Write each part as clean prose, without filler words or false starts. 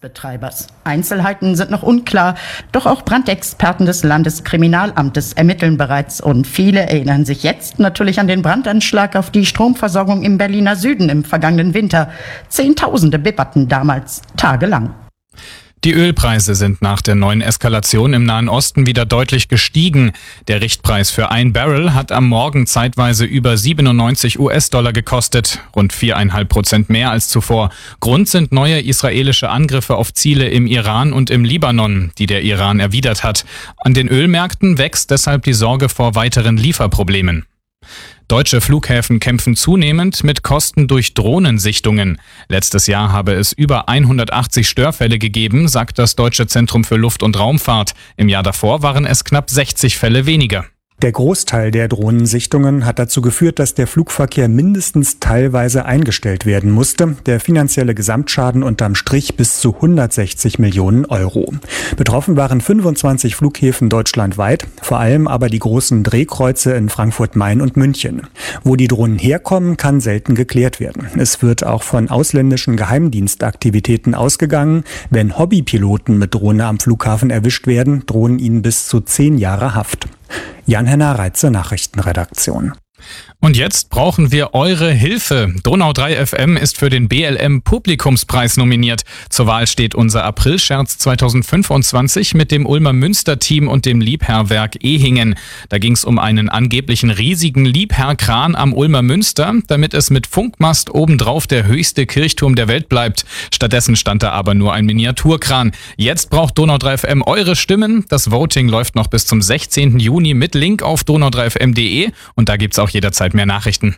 Netzbetreibers. Einzelheiten sind noch unklar, doch auch Brandexperten des Landeskriminalamtes ermitteln bereits und viele erinnern sich jetzt natürlich an den Brandanschlag auf die Stromversorgung im Berliner Süden im vergangenen Winter. Zehntausende bibberten damals tagelang. Die Ölpreise sind nach der neuen Eskalation im Nahen Osten wieder deutlich gestiegen. Der Richtpreis für ein Barrel hat am Morgen zeitweise über 97 US-Dollar gekostet, rund 4,5% mehr als zuvor. Grund sind neue israelische Angriffe auf Ziele im Iran und im Libanon, die der Iran erwidert hat. An den Ölmärkten wächst deshalb die Sorge vor weiteren Lieferproblemen. Deutsche Flughäfen kämpfen zunehmend mit Kosten durch Drohnensichtungen. Letztes Jahr habe es über 180 Störfälle gegeben, sagt das Deutsche Zentrum für Luft- und Raumfahrt. Im Jahr davor waren es knapp 60 Fälle weniger. Der Großteil der Drohnensichtungen hat dazu geführt, dass der Flugverkehr mindestens teilweise eingestellt werden musste. Der finanzielle Gesamtschaden unterm Strich bis zu 160 Millionen Euro. Betroffen waren 25 Flughäfen deutschlandweit, vor allem aber die großen Drehkreuze in Frankfurt-Main und München. Wo die Drohnen herkommen, kann selten geklärt werden. Es wird auch von ausländischen Geheimdienstaktivitäten ausgegangen. Wenn Hobbypiloten mit Drohne am Flughafen erwischt werden, drohen ihnen bis zu 10 Jahre Haft. Jan-Henner Reitze, Nachrichtenredaktion. Und jetzt brauchen wir eure Hilfe. Donau 3 FM ist für den BLM Publikumspreis nominiert. Zur Wahl steht unser Aprilscherz 2025 mit dem Ulmer Münster-Team und dem Liebherrwerk Ehingen. Da ging es um einen angeblichen riesigen Liebherrkran am Ulmer Münster, damit es mit Funkmast obendrauf der höchste Kirchturm der Welt bleibt. Stattdessen stand da aber nur ein Miniaturkran. Jetzt braucht Donau 3 FM eure Stimmen. Das Voting läuft noch bis zum 16. Juni mit Link auf donau3fm.de und da gibt's auch jederzeit mehr Nachrichten.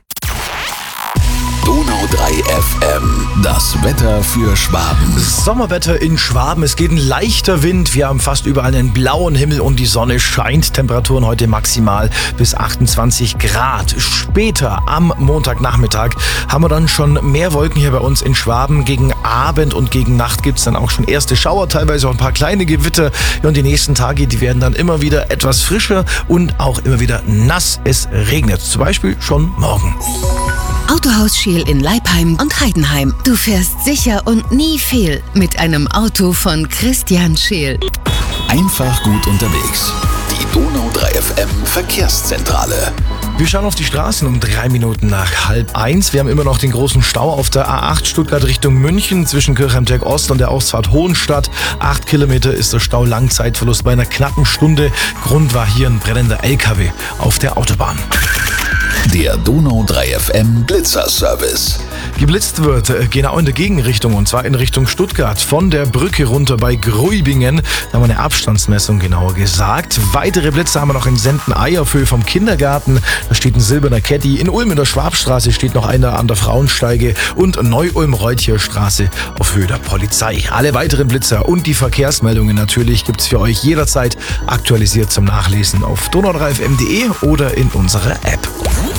Donau 3 FM, das Wetter für Schwaben. Sommerwetter in Schwaben, es geht ein leichter Wind, wir haben fast überall einen blauen Himmel und die Sonne scheint. Temperaturen heute maximal bis 28 Grad. Später am Montagnachmittag haben wir dann schon mehr Wolken hier bei uns in Schwaben. Gegen Abend und gegen Nacht gibt es dann auch schon erste Schauer, teilweise auch ein paar kleine Gewitter. Ja, und die nächsten Tage, die werden dann immer wieder etwas frischer und auch immer wieder nass. Es regnet, zum Beispiel schon morgen. Autohaus Scheel in Leipheim und Heidenheim. Du fährst sicher und nie fehl mit einem Auto von Christian Scheel. Einfach gut unterwegs. Die Donau 3 FM Verkehrszentrale. Wir schauen auf die Straßen um 3 Minuten nach 12:30. Wir haben immer noch den großen Stau auf der A8 Stuttgart Richtung München zwischen Kirchheim-Teck Ost und der Ausfahrt Hohenstadt. 8 Kilometer ist der Stau, Langzeitverlust bei einer knappen Stunde. Grund war hier ein brennender LKW auf der Autobahn. Der Donau 3 FM Blitzerservice. Geblitzt wird genau in der Gegenrichtung und zwar in Richtung Stuttgart von der Brücke runter bei Gruibingen. Da haben wir eine Abstandsmessung genauer gesagt. Weitere Blitze haben wir noch in Senden-Eierföhl vom Kindergarten. Da steht ein silberner Caddy. In Ulm in der Schwabstraße steht noch einer an der Frauensteige und Neu-Ulm-Reuthierstraße auf Höhe der Polizei. Alle weiteren Blitzer und die Verkehrsmeldungen natürlich gibt's für euch jederzeit aktualisiert zum Nachlesen auf donau3fm.de oder in unserer App.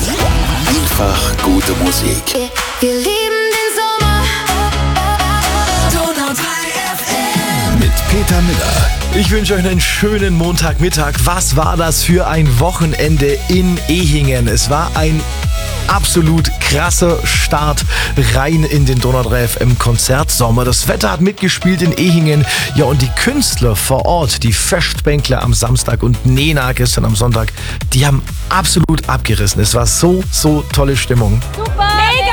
Einfach gute Musik. Wir lieben den Sommer. Donau 3 FM. Mit Peter Miller. Ich wünsche euch einen schönen Montagmittag. Was war das für ein Wochenende in Ehingen? Es war ein absolut krasser Start rein in den Donau 3 FM Konzertsommer. Das Wetter hat mitgespielt in Ehingen. Ja, und die Künstler vor Ort, die Festbänkler am Samstag und Nena gestern am Sonntag, die haben absolut abgerissen. Es war so tolle Stimmung. Super! Mega!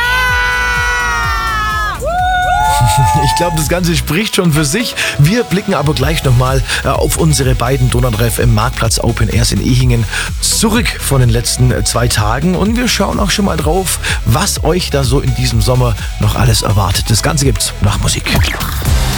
Ich glaube, das Ganze spricht schon für sich. Wir blicken aber gleich nochmal auf unsere beiden Donau 3 FM Marktplatz Open Airs in Ehingen zurück von den letzten 2 Tagen. Und wir schauen auch schon mal drauf, was euch da so in diesem Sommer noch alles erwartet. Das Ganze gibt's nach Musik.